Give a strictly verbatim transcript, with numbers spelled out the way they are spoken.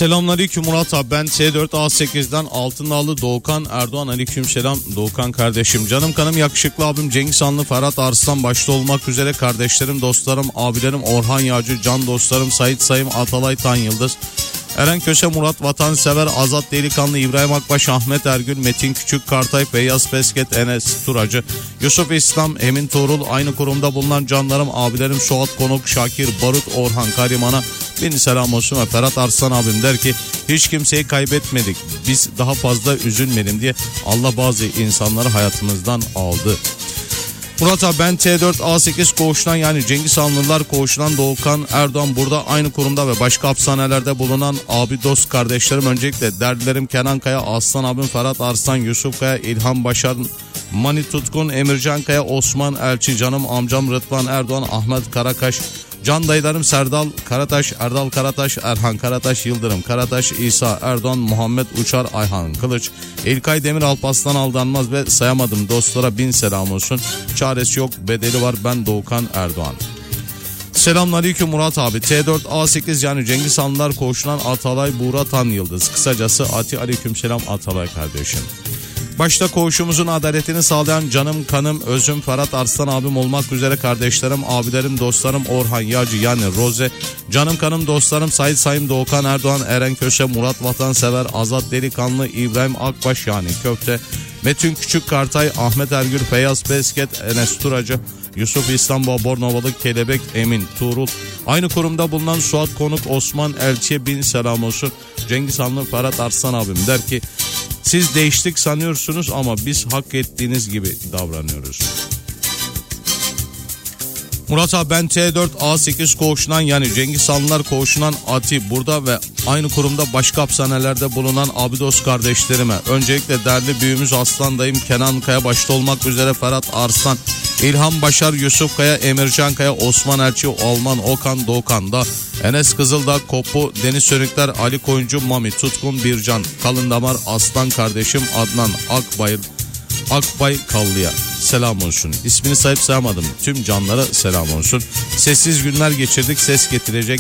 Selamünaleyküm Murat abi, ben T dört A sekizden Altındağlı Doğukan Erdoğan. Aleykümselam Doğukan kardeşim, canım kanım yakışıklı abim Cengiz Hanlı, Ferhat Arslan başta olmak üzere kardeşlerim, dostlarım, abilerim, Orhan Yağcı, can dostlarım, Sait Sayım, Atalay Tan Yıldız, Eren Köse, Murat Vatansever, Azat Delikanlı, İbrahim Akbaş, Ahmet Ergül, Metin Küçük, Kartay, Feyyaz Pesket, Enes Turacı, Yusuf İslam, Emin Tuğrul, aynı kurumda bulunan canlarım, abilerim Suat Konuk, Şakir Barut, Orhan Kariman'a bin selam olsun. Ve Ferhat Arslan abim der ki hiç kimseyi kaybetmedik, biz daha fazla üzülmeyelim diye Allah bazı insanları hayatımızdan aldı. Murat abi, ben T dört A sekiz koğuşundan, yani Cengiz Hanlılar koğuşundan Doğukan Erdoğan. Burada aynı kurumda ve başka hapishanelerde bulunan abi, dost, kardeşlerim, öncelikle derdilerim Kenan Kaya, Aslan abim Ferhat Arslan, Yusuf Kaya, İlhan Başar, Mani Tutkun, Emircan Kaya, Osman Elçi, canım amcam Rıdvan Erdoğan, Ahmet Karakaş, can dayılarım Serdal Karataş, Erdal Karataş, Erhan Karataş, Yıldırım Karataş, İsa Erdoğan, Muhammed Uçar, Ayhan Kılıç, İlkay Demir, Alparslan Aldanmaz ve sayamadım dostlara bin selam olsun. Çaresi yok, bedeli var, ben Doğukan Erdoğan. Selamünaleyküm Murat abi, T dört A sekiz yani Cengiz Hanlılar koğuşundan Atalay Buğra Tan Yıldız, kısacası Ati. Aleykümselam Atalay kardeşim. Başta koğuşumuzun adaletini sağlayan canım kanım özüm Ferhat Arslan abim olmak üzere kardeşlerim, abilerim, dostlarım, Orhan Yağcı yani Roze, canım kanım dostlarım Sait Sayım, Doğukan Erdoğan, Eren Köse, Murat Vatansever, Azat Delikanlı, İbrahim Akbaş yani Köfte, Metin Küçük, Kartay, Ahmet Ergül, Feyyaz Pesket, Enes Turacı, Yusuf İslam, Bornovalı, Kelebek, Emin Tuğrul, aynı kurumda bulunan Suat Konuk, Osman Elçi'ye bin selam olsun. Cengiz Hanlı, Ferhat Arslan abim der ki siz değiştik sanıyorsunuz ama biz hak ettiğiniz gibi davranıyoruz. Murat abi, ben T dört A sekiz koğuşundan, yani Cengiz Hanlılar koğuşundan Ati. Burada ve aynı kurumda başka hapishanelerde bulunan abi, dost, kardeşlerime, öncelikle değerli büyüğümüz Aslan dayım Kenan Kaya başta olmak üzere Ferhat Arslan, İlhan Başar, Yusuf Kaya, Emircan Kaya, Osman Elçi, Alman Okan, Doğukan'da, Enes Kızıldağ, Kopu, Deniz Sönükler, Ali Koyuncu, Mami Tutkun, Bircan Kalındamar, Aslan kardeşim Adnan Akbayır, Akbay Kallı'ya selam olsun. İsmini sayıp sayamadım, tüm canlara selam olsun. Sessiz günler geçirdik, ses getirecek